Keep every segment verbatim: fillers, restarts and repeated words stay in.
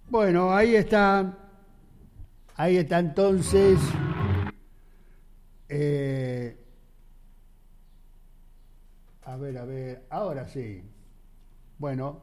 Bueno, ahí está. Ahí está entonces. Eh, a ver, a ver. Ahora sí. Bueno.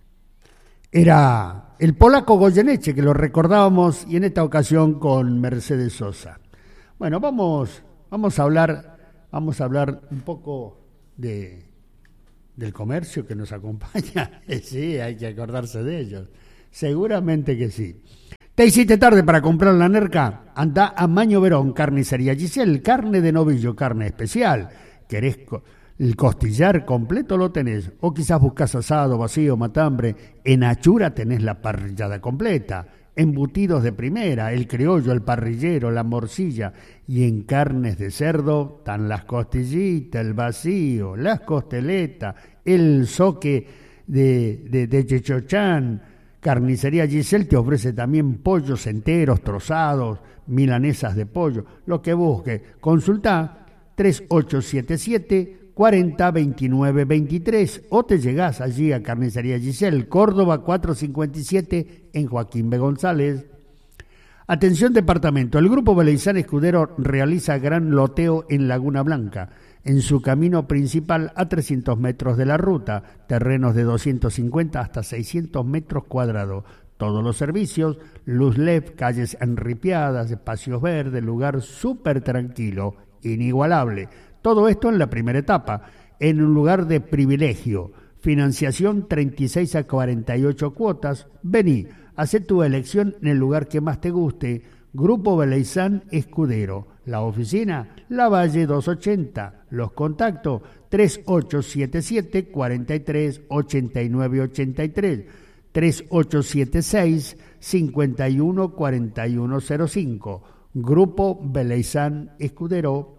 Era el polaco Goyeneche, que lo recordábamos, y en esta ocasión con Mercedes Sosa. Bueno, vamos, vamos a hablar, vamos a hablar un poco de, del comercio que nos acompaña. Sí, hay que acordarse de ellos. Seguramente que sí. ¿Te hiciste tarde para comprar la nerca? Anda a Maño Verón, Carnicería Giselle, carne de novillo, carne especial. ¿Querés co- el costillar completo? Lo tenés. O quizás buscas asado, vacío, matambre. En Achura tenés la parrillada completa. Embutidos de primera, el criollo, el parrillero, la morcilla. Y en carnes de cerdo están las costillitas, el vacío, las costeletas, el soque de, de, de Chechochán. Carnicería Giselle te ofrece también pollos enteros, trozados, milanesas de pollo, lo que busque. Consulta tres ocho siete siete, cuatro cero dos nueve dos tres o te llegás allí a Carnicería Giselle, Córdoba cuatrocientos cincuenta y siete en Joaquín B. González. Atención departamento, el Grupo Beleizán Escudero realiza gran loteo en Laguna Blanca, en su camino principal a trescientos metros de la ruta, terrenos de doscientos cincuenta hasta seiscientos metros cuadrados. Todos los servicios, luz L E D, calles enripiadas, espacios verdes, lugar súper tranquilo, inigualable. Todo esto en la primera etapa, en un lugar de privilegio. Financiación treinta y seis a cuarenta y ocho cuotas. Vení, hacé tu elección en el lugar que más te guste. Grupo Beleizán Escudero. La oficina, La Valle doscientos ochenta. Los contactos, tres ocho siete siete, cuatro tres, ocho nueve ocho tres, tres ocho siete seis, cinco uno cuatro uno cero cinco. Grupo Beleizán Escudero.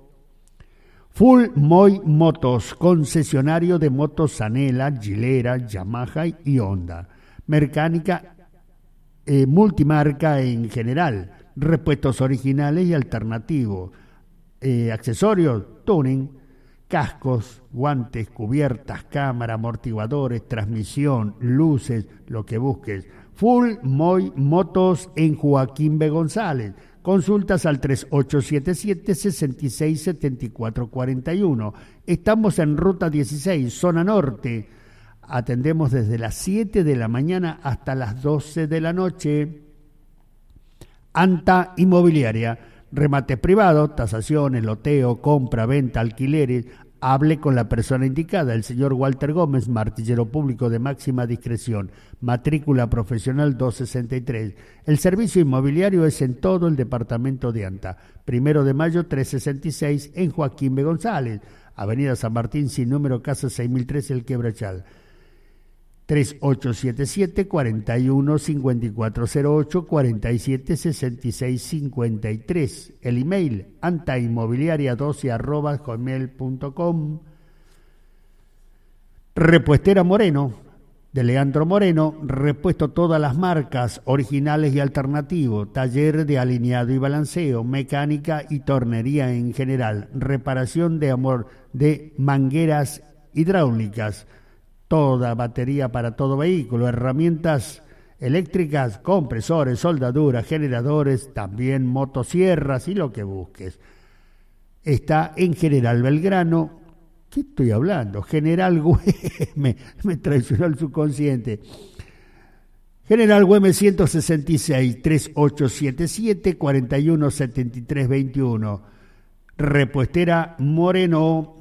Full Moy Motos, concesionario de motos Sanela, Gilera, Yamaha y Honda. Mecánica eh, multimarca en general. Repuestos originales y alternativos, eh, accesorios, tuning, cascos, guantes, cubiertas, cámara, amortiguadores, transmisión, luces, lo que busques. Full Moy Motos en Joaquín B. González. Consultas al tres ocho siete siete, seis seis siete cuatro cuatro uno. Estamos en Ruta dieciséis, Zona Norte. Atendemos desde las siete de la mañana hasta las doce de la noche. Anta Inmobiliaria, remate privado, tasaciones, loteo, compra, venta, alquileres. Hable con la persona indicada, el señor Walter Gómez, martillero público de máxima discreción, matrícula profesional doscientos sesenta y tres. El servicio inmobiliario es en todo el departamento de Anta. Primero de mayo trescientos sesenta y seis en Joaquín B. González, Avenida San Martín sin número, casa seis mil tres, El Quebrachal. tres ocho siete siete, cuatro uno cinco cuatro cero ocho, cuatro siete seis seis cinco tres. El email antainmobiliaria doce arroba hotmail punto com. Repuestera Moreno, de Leandro Moreno, repuesto todas las marcas originales y alternativos, taller de alineado y balanceo, mecánica y tornería en general, reparación de amor de mangueras hidráulicas, toda batería para todo vehículo, herramientas eléctricas, compresores, soldaduras, generadores, también motosierras y lo que busques. Está en General Belgrano. ¿Qué estoy hablando? General Güemes, me, me traicionó el subconsciente. General Güemes ciento sesenta y seis, tres ocho siete siete, cuatro uno siete tres dos uno. Repuestera Moreno.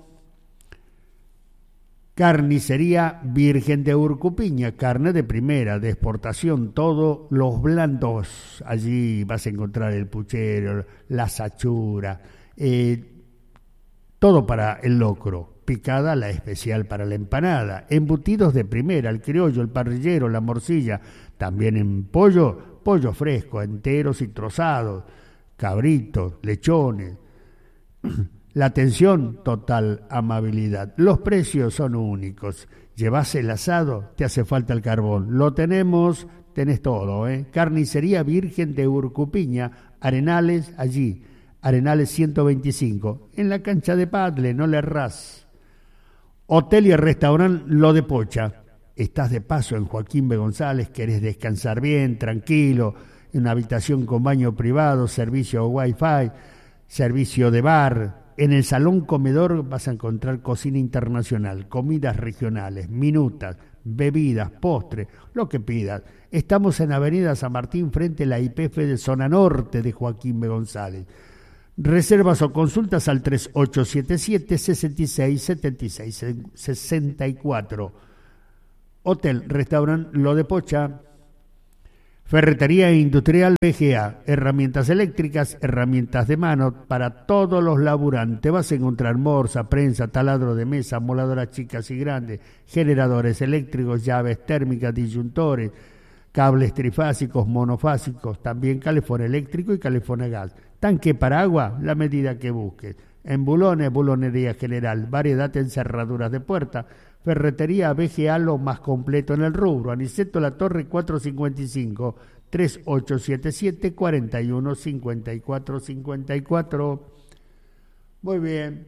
Carnicería Virgen de Urcupiña, carne de primera, de exportación, todos los blandos. Allí vas a encontrar el puchero, la sachura, eh, todo para el locro. Picada, la especial para la empanada. Embutidos de primera, el criollo, el parrillero, la morcilla. También en pollo, pollo fresco, enteros y trozados, cabritos, lechones. La atención, total amabilidad. Los precios son únicos. Llevas el asado, te hace falta el carbón. Lo tenemos, tenés todo, ¿eh? Carnicería Virgen de Urcupiña, Arenales, allí. Arenales ciento veinticinco. En la cancha de Padle, no le errás. Hotel y restaurante Lo de Pocha. estás de paso en Joaquín B. González, querés descansar bien, tranquilo, en una habitación con baño privado, servicio Wi-Fi, servicio de bar. En el salón comedor vas a encontrar cocina internacional, comidas regionales, minutas, bebidas, postres, lo que pidas. Estamos en Avenida San Martín, frente a la I P F de Zona Norte de Joaquín B. González. Reservas o consultas al tres ocho siete siete, seis seis siete seis seis cuatro. Hotel, restaurante Lo de Pocha. Ferretería Industrial B G A, herramientas eléctricas, herramientas de mano para todos los laburantes. Vas a encontrar morsa, prensa, taladro de mesa, moladoras chicas y grandes, generadores eléctricos, llaves térmicas, disyuntores, cables trifásicos, monofásicos, también calefón eléctrico y calefón a gas. Tanque para agua, la medida que busques. En bulones, bulonería general, variedad en cerraduras de puerta. Ferretería B G A, lo más completo en el rubro. Aniceto La Torre cuatrocientos cincuenta y cinco, tres ocho siete siete, cuatro uno cinco cuatro cinco cuatro. Muy bien.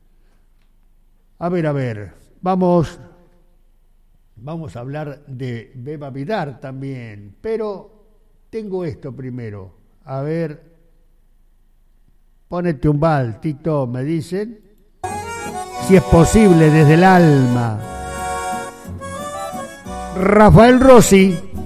A ver, a ver. Vamos, vamos a hablar de Beba Vidar también. Pero tengo esto primero. A ver. Ponete un bal, Tito, me dicen. Si es posible, desde el alma. Rafael Rossi.